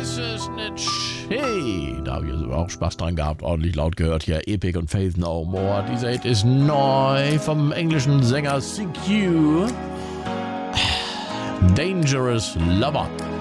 ist es nicht schön. Da habe ich auch Spaß dran gehabt, ordentlich laut gehört hier. Epic und Faith No More. Dieser Hit ist neu vom englischen Sänger CQ. Dangerous Lover.